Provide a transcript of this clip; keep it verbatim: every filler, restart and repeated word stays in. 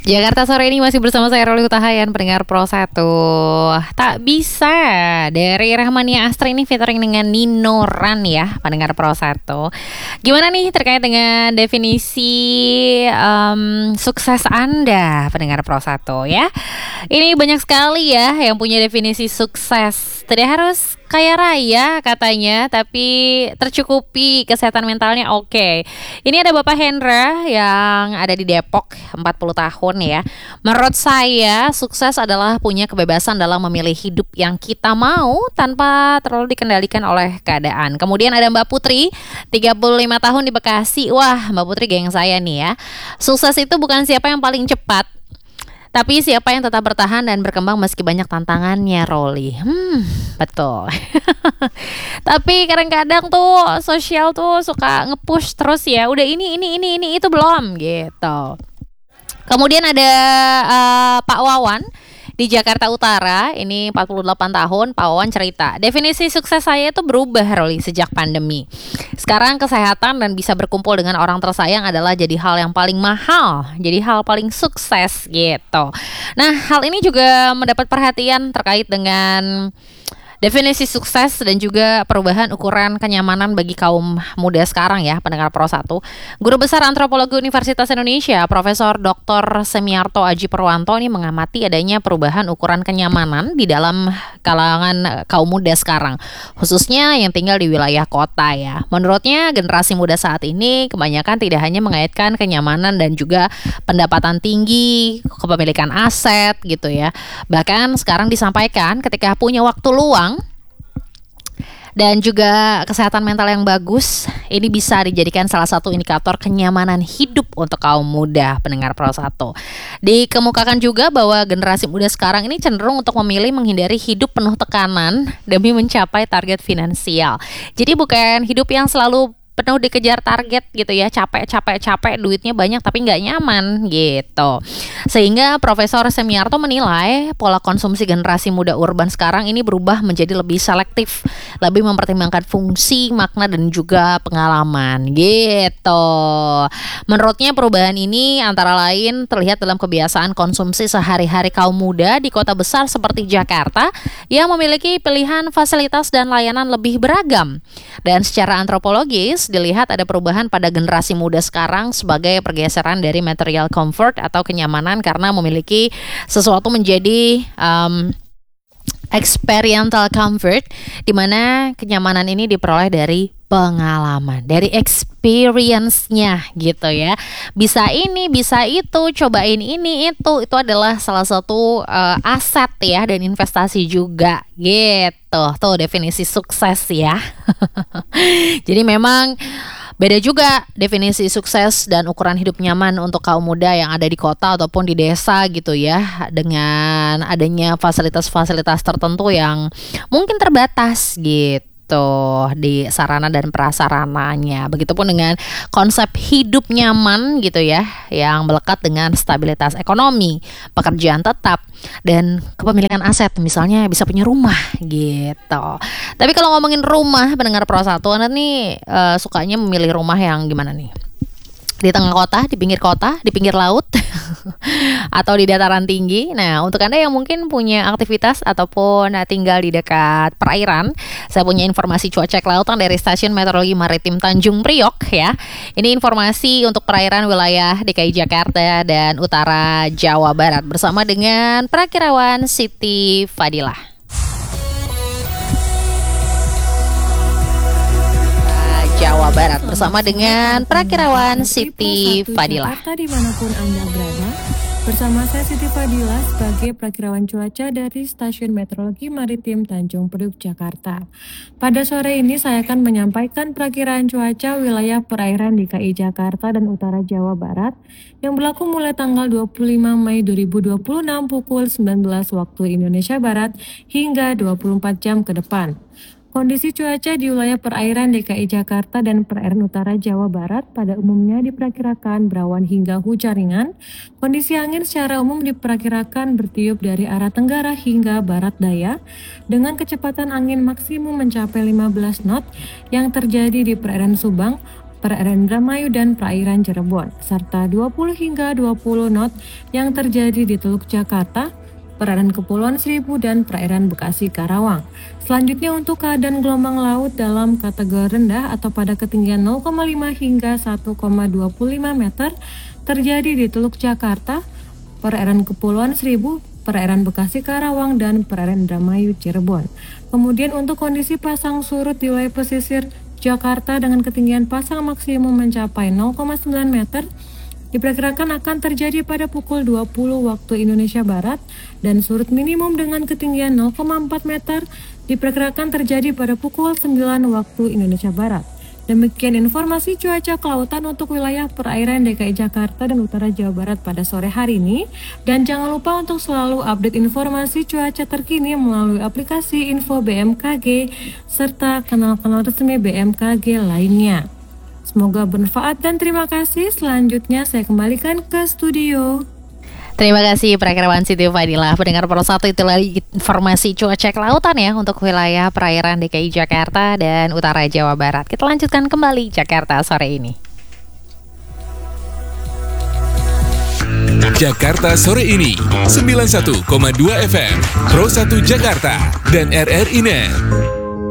Jakarta sore ini masih bersama saya Roli Utahayan, pendengar Pro satu. Tak bisa dari Rahmania Astri ini featuring dengan Nino Ran ya, pendengar Pro satu. Gimana nih terkait dengan definisi um, sukses Anda, pendengar Pro satu ya? Ini banyak sekali ya yang punya definisi sukses. Tidak harus kaya raya katanya, tapi tercukupi kesehatan mentalnya oke. Ini ada Bapak Hendra yang ada di Depok, empat puluh tahun ya. Menurut saya sukses adalah punya kebebasan dalam memilih hidup yang kita mau tanpa terlalu dikendalikan oleh keadaan. Kemudian ada Mbak Putri, tiga puluh lima tahun di Bekasi. Wah, Mbak Putri geng saya nih ya. Sukses itu bukan siapa yang paling cepat, tapi siapa yang tetap bertahan dan berkembang meski banyak tantangannya, Roli. Hmm, betul. Tapi kadang-kadang tuh sosial tuh suka nge-push terus ya. Udah ini, ini, ini, ini, itu belum gitu. Kemudian ada uh, Pak Wawan di Jakarta Utara, ini empat puluh delapan tahun. Pak Wawan cerita, definisi sukses saya itu berubah, Roli, sejak pandemi. Sekarang kesehatan dan bisa berkumpul dengan orang tersayang adalah jadi hal yang paling mahal, jadi hal paling sukses gitu. Nah, hal ini juga mendapat perhatian terkait dengan definisi sukses dan juga perubahan ukuran kenyamanan bagi kaum muda sekarang ya, pendengar Pro satu. Guru Besar Antropologi Universitas Indonesia, Profesor Doktor Semiarto Aji Purwanto ini mengamati adanya perubahan ukuran kenyamanan di dalam kalangan kaum muda sekarang, khususnya yang tinggal di wilayah kota ya. Menurutnya generasi muda saat ini kebanyakan tidak hanya mengaitkan kenyamanan dan juga pendapatan tinggi, kepemilikan aset gitu ya. Bahkan sekarang disampaikan ketika punya waktu luang dan juga kesehatan mental yang bagus, ini bisa dijadikan salah satu indikator kenyamanan hidup untuk kaum muda, pendengar Pro satu. Dikemukakan juga bahwa generasi muda sekarang ini cenderung untuk memilih menghindari hidup penuh tekanan demi mencapai target finansial. Jadi bukan hidup yang selalu penuh dikejar target gitu ya, capek capek capek duitnya banyak tapi nggak nyaman gitu. Sehingga Profesor Semiarto menilai pola konsumsi generasi muda urban sekarang ini berubah menjadi lebih selektif, lebih mempertimbangkan fungsi, makna dan juga pengalaman gitu. Menurutnya perubahan ini antara lain terlihat dalam kebiasaan konsumsi sehari-hari kaum muda di kota besar seperti Jakarta yang memiliki pilihan fasilitas dan layanan lebih beragam. Dan secara antropologis dilihat ada perubahan pada generasi muda sekarang sebagai pergeseran dari material comfort atau kenyamanan karena memiliki sesuatu menjadi um, experiential comfort, di mana kenyamanan ini diperoleh dari pengalaman, dari experience-nya gitu ya. Bisa ini, bisa itu, cobain ini itu, itu adalah salah satu uh, aset ya dan investasi juga gitu. Tuh definisi sukses ya. Jadi memang beda juga definisi sukses dan ukuran hidup nyaman untuk kaum muda yang ada di kota ataupun di desa gitu ya, dengan adanya fasilitas-fasilitas tertentu yang mungkin terbatas gitu di sarana dan prasarananya. Begitupun dengan konsep hidup nyaman gitu ya, yang melekat dengan stabilitas ekonomi, pekerjaan tetap, dan kepemilikan aset, misalnya bisa punya rumah gitu. Tapi kalau ngomongin rumah, pendengar Pro satu, Anda nih uh, sukanya memilih rumah yang gimana nih? Di tengah kota, di pinggir kota, di pinggir laut, atau di dataran tinggi. Nah, untuk Anda yang mungkin punya aktivitas ataupun tinggal di dekat perairan, saya punya informasi cuaca kelautan dari Stasiun Meteorologi Maritim Tanjung Priok ya. Ini informasi untuk perairan wilayah D K I Jakarta dan utara Jawa Barat bersama dengan Prakirawan Siti Fadilah. Jawa Barat bersama dengan Prakirawan Siti Fadilah. Dimanapun Anda berada, bersama saya Siti Fadilah sebagai Prakirawan Cuaca dari Stasiun Meteorologi Maritim Tanjung Priok, Jakarta. Pada sore ini saya akan menyampaikan perakiraan cuaca wilayah perairan D K I Jakarta dan utara Jawa Barat yang berlaku mulai tanggal dua puluh lima Mei dua ribu dua puluh enam pukul sembilan belas waktu Indonesia Barat hingga dua puluh empat jam ke depan. Kondisi cuaca di wilayah perairan D K I Jakarta dan perairan utara Jawa Barat pada umumnya diperkirakan berawan hingga hujan ringan. Kondisi angin secara umum diperkirakan bertiup dari arah tenggara hingga barat daya dengan kecepatan angin maksimum mencapai lima belas knot yang terjadi di perairan Subang, perairan Indramayu dan perairan Cirebon, serta dua puluh hingga dua puluh knot yang terjadi di Teluk Jakarta, perairan Kepulauan Seribu dan perairan Bekasi Karawang. Selanjutnya untuk keadaan gelombang laut dalam kategori rendah atau pada ketinggian nol koma lima hingga satu koma dua lima meter terjadi di Teluk Jakarta, perairan Kepulauan Seribu, perairan Bekasi Karawang, dan perairan Indramayu Cirebon. Kemudian untuk kondisi pasang surut di wilayah pesisir Jakarta dengan ketinggian pasang maksimum mencapai nol koma sembilan meter diperkirakan akan terjadi pada pukul dua puluh waktu Indonesia Barat, dan surut minimum dengan ketinggian nol koma empat meter diperkirakan terjadi pada pukul sembilan waktu Indonesia Barat. Demikian informasi cuaca kelautan untuk wilayah perairan D K I Jakarta dan utara Jawa Barat pada sore hari ini. Dan jangan lupa untuk selalu update informasi cuaca terkini melalui aplikasi Info B M K G serta kanal-kanal resmi B M K G lainnya. Semoga bermanfaat dan terima kasih. Selanjutnya saya kembalikan ke studio. Terima kasih Prakirawan Siti Fadilah. Pendengar Pro satu, itu lagi informasi cuaca kelautan ya untuk wilayah perairan D K I Jakarta dan utara Jawa Barat. Kita lanjutkan kembali Jakarta sore ini. Jakarta sore ini sembilan puluh satu koma dua F M Pro satu Jakarta dan R R I Net.